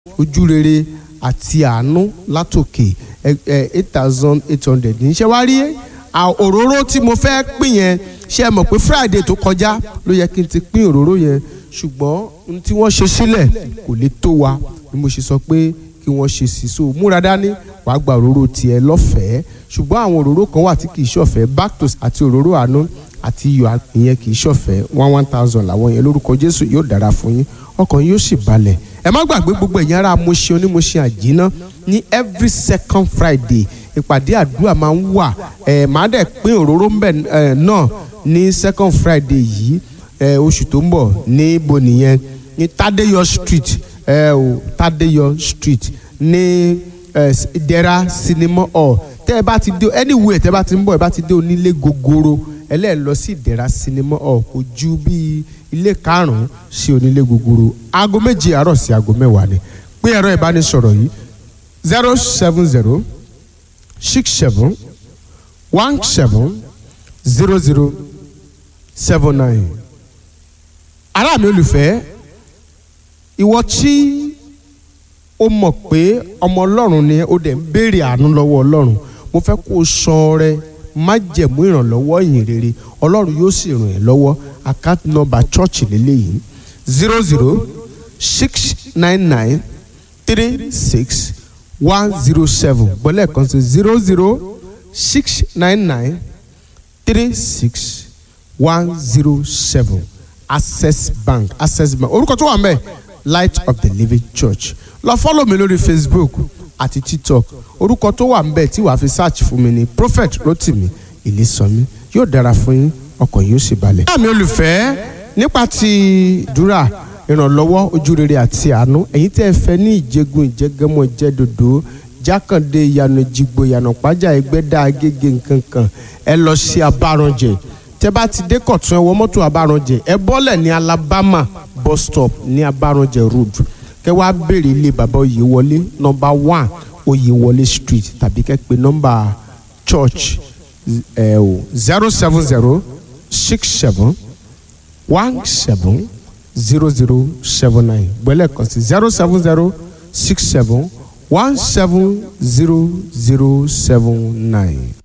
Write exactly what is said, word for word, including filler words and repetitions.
ojúrere àti àánú látòkè eight thousand eight hundred ní ṣe wá rí òróró tí mo fẹ́ pín yẹn ṣe mọ̀ pé Friday tó kọjá ló yẹ kí n ti pín òróró yẹn ṣùgbọ́n ohun tí wọ́n ṣe sílẹ̀ kò lè tó wa ni mo ṣe sọ pé kí wọ́n ṣe sí so múra dání wàá gba òróró tiẹ̀ lọ́fẹ̀ẹ́ ṣùgbọ́n àwọn òróró kan wà tí kì í ṣọ̀fẹ́ Bactos àti òróró àánú àti iyọ̀ ìyẹn kì í ṣọ̀fẹ́ one one thousand làwọn yẹn lórúkọ Jésù yóò dára fún yín ọkàn yóò sì balẹ̀ ẹ má gbàgbé gbogbo ẹ̀yin ará Mùṣín onímọ̀ṣẹ́ àjínà ní every second Friday ìpàdé àdúrà máa ń wà ẹ̀ máa dẹ̀ pín òróró ń bẹ̀ náà ní second Friday yìí ẹ̀ oṣù tó ń bọ̀ ní ibo nìyẹn ní Tádéyọ̀ street ẹ̀ o Tádéyọ̀ street ní Ìdẹ̀ra cinema hall tẹ́ ẹ bá ti dé anywhere tẹ́ ẹ bá ti ń bọ̀ ẹ bá ti dé onílé gogoro ẹ lẹ́ẹ̀ lọ sí Ìdẹ̀ra cinema hall kò ju bíi ilé karùn-ún sí onílé gogoro aago méje àárọ̀ sí aago mẹ́wàá ni pé ẹ̀rọ ìbánisọ̀rọ̀ yìí zero seven zero six seven one seven zero zero seven nine. ará mi olùfẹ́ ìwọ tí ó mọ̀ pé ọmọ Ọlọ́run ni ó dẹ̀ ń béèrè àánú lọ́wọ́ Ọlọ́run mo fẹ́ kó o san ọrẹ májẹ̀mú ìrànlọ́wọ́ ìyìn rere Ọlọ́run yóò sì ràn ẹ́ lọ́wọ́ account number church lélẹ́yìí zero zero six nine nine three six one zero seven gbọ́lẹ̀ kan sí zero zero six nine nine three six one zero seven Access Bank Access Bank orúkọ tó wà mẹ́ Light of the Living Church lọ follow mi lórí Facebook àti TikTok orúkọ tó wà ńbẹ̀ tí wàá fi search fún mi ni Prophet Rotimi Ilésànmí yóò dára fún yín ọkàn yóò sì balẹ̀. àmì olùfẹ́ nípa ti dúrà ìrànlọ́wọ́ ojúrere àti àánú ẹ̀yin tẹ́ ẹ fẹ́ ní Ìjẹ̀gùn Ìjẹ̀gẹ́mọ̀ Ìjẹ̀dòdò Jákàndé ìyànà Jìgbò ìyànà Pájà Ẹgbẹ́dá Agége nkankan ẹ lọ sí Abáranjẹ tẹ́ bá ti dé Kọ̀tún ẹ wọ mọ́tò Abáranjẹ ẹ bọ́lẹ̀ ní Alabama bus stop ní Abáranjẹ road kẹ́ wá béèrè ilé bàbá Oyèwọlé number one Oyèwọlé street tàbí kẹ́ pè nọ́mbà church ẹ o zero seven zero six seven one seven zero zero seven nine gbẹ́lẹ̀ kan sí zero seven zero six seven one seven zero zero seven nine.